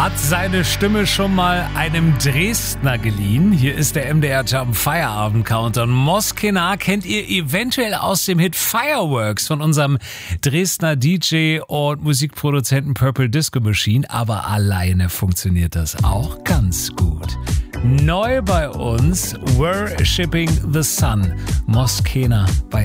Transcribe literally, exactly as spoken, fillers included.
Hat seine Stimme schon mal einem Dresdner geliehen. Hier ist der M D R Jump Feierabend Countdown. Moskenar kennt ihr eventuell aus dem Hit Fireworks von unserem Dresdner D J und Musikproduzenten Purple Disco Machine. Aber alleine funktioniert das auch ganz gut. Neu bei uns, Worshipping the Sun. Moskenar bei